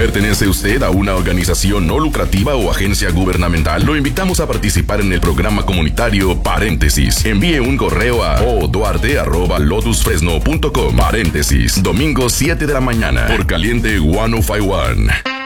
¿Pertenece usted a una organización no lucrativa o agencia gubernamental? Lo invitamos a participar en el programa comunitario Paréntesis. Envíe un correo a oduarte@lotusfresno.com. Paréntesis, domingo 7 de la mañana, por Caliente 1051.